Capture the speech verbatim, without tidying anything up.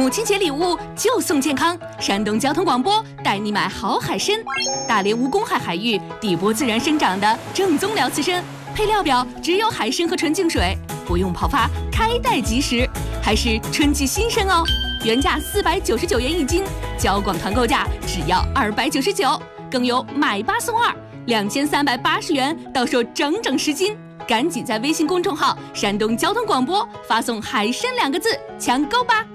母亲节礼物就送健康，山东交通广播带你买好海参，大连无公害海域底波自然生长的正宗辽刺参，配料表只有海参和纯净水，不用泡发，开袋即食，还是春季新鲜哦。原价四百九十九元一斤，交广团购价只要二百九十九，更有买八送二，两千三百八十元到手整整十斤。赶紧在微信公众号“山东交通广播”发送“海参”两个字抢购吧。